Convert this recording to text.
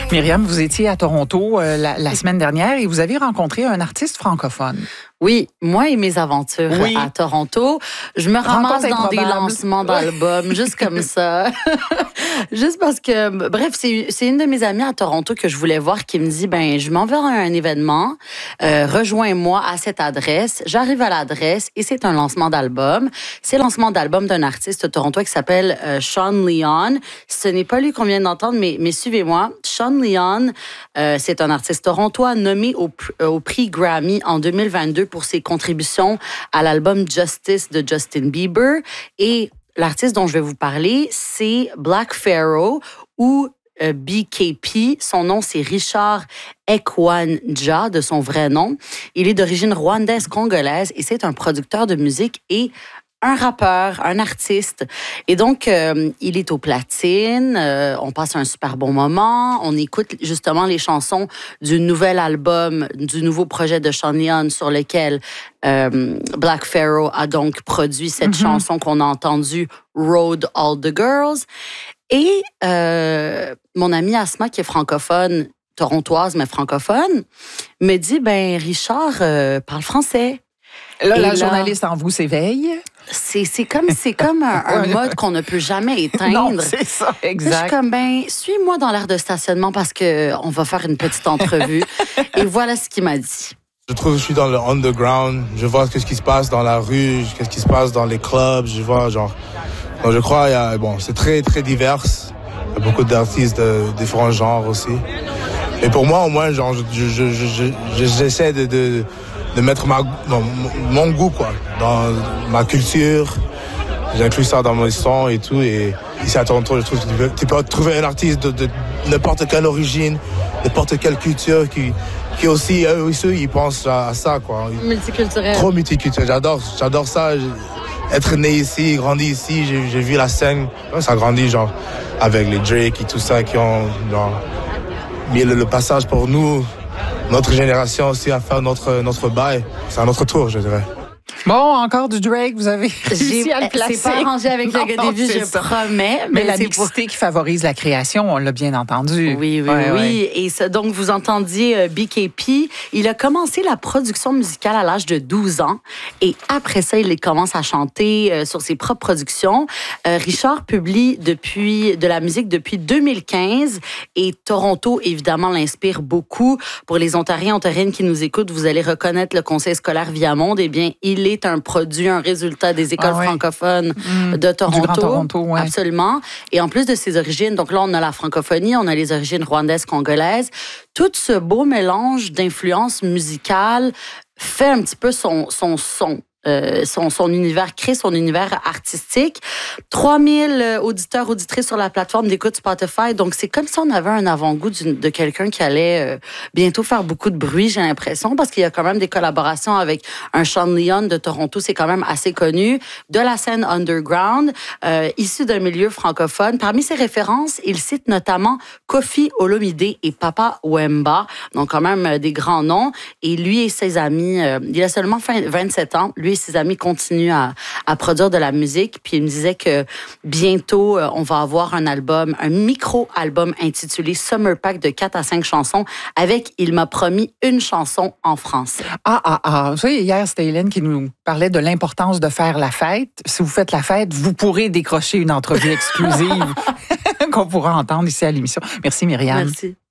Myriam, vous étiez à Toronto la semaine dernière et vous avez rencontré un artiste francophone. Oui, moi et mes aventures à Toronto, je me ramasse dans des lancements d'albums, juste comme ça. Juste parce que, bref, c'est une de mes amies à Toronto que je voulais voir qui me dit, je m'en vais à un événement, rejoins-moi à cette adresse. J'arrive à l'adresse et c'est un lancement d'album. C'est le lancement d'album d'un artiste torontois qui s'appelle Sean Leon. Ce n'est pas lui qu'on vient d'entendre, mais suivez-moi. Sean Leon, c'est un artiste torontois nommé au prix Grammy en 2022 pour ses contributions à l'album Justice de Justin Bieber. Et l'artiste dont je vais vous parler, c'est Black Pharaoh ou BKP. Son nom, c'est Richard Ekwanja, de son vrai nom. Il est d'origine rwandaise-congolaise et c'est un producteur de musique et un rappeur, un artiste. Et donc, il est aux platines. On passe un super bon moment. On écoute justement les chansons du nouvel album, du nouveau projet de Sean Leon sur lequel Black Pharaoh a donc produit cette chanson qu'on a entendue, Road All the Girls. Et mon amie Asma, qui est francophone, torontoise, mais francophone, me dit, Richard parle français. La journaliste en vous s'éveille. C'est comme un mode qu'on ne peut jamais éteindre. Non, c'est ça, exact. Je suis comme, suis-moi dans l'aire de stationnement parce qu'on va faire une petite entrevue. Et voilà ce qu'il m'a dit. Je trouve que je suis dans le underground. Je vois ce qui se passe dans la rue, ce qui se passe dans les clubs. Je vois, donc je crois, c'est très, très divers. Il y a beaucoup d'artistes de différents genres aussi. Et pour moi, au moins, j'essaie de mettre mon goût dans ma culture. J'inclus ça dans mes sons et tout. Et ici à Toronto, je trouve que tu peux trouver un artiste de n'importe quelle origine, n'importe quelle culture qui aussi, eux aussi, ils pensent à ça, quoi. Multiculturel. Trop multiculturel. J'adore ça. Être né ici, grandi ici, j'ai vu la scène. Ça a grandi, avec les Drake et tout ça, qui ont mis le passage pour nous, notre génération aussi, à faire notre bail. C'est à notre tour, je dirais. Bon, encore du Drake, vous avez réussi à le placer. C'est pas arrangé avec le gars début, je promets. Mais la mixité qui favorise la création, on l'a bien entendu. Oui. Et ça, donc, vous entendiez BKP. Il a commencé la production musicale à l'âge de 12 ans. Et après ça, il commence à chanter sur ses propres productions. Richard publie de la musique depuis 2015. Et Toronto, évidemment, l'inspire beaucoup. Pour les Ontariens, Ontariennes qui nous écoutent, vous allez reconnaître le Conseil scolaire Viamonde. Eh bien, il est un produit, un résultat des écoles francophones de Toronto. Du Grand Toronto, oui. Absolument. Et en plus de ses origines, donc là, on a la francophonie, on a les origines rwandaises, congolaises. Tout ce beau mélange d'influences musicales fait un petit peu son univers, crée son univers artistique. 3000 auditeurs, auditrices sur la plateforme d'écoute Spotify. Donc, c'est comme si on avait un avant-goût de quelqu'un qui allait bientôt faire beaucoup de bruit, j'ai l'impression, parce qu'il y a quand même des collaborations avec un Sean Leon de Toronto, c'est quand même assez connu, de la scène underground, issu d'un milieu francophone. Parmi ses références, il cite notamment Koffi Olomide et Papa Wemba, donc quand même des grands noms. Et lui et ses amis, il a seulement 27 ans, lui et ses amis continuent à produire de la musique. Puis il me disait que bientôt, on va avoir un micro-album intitulé Summer Pack de 4 à 5 chansons avec, il m'a promis, une chanson en français. Vous savez, hier, c'était Hélène qui nous parlait de l'importance de faire la fête. Si vous faites la fête, vous pourrez décrocher une entrevue exclusive qu'on pourra entendre ici à l'émission. Merci, Myriam. Merci.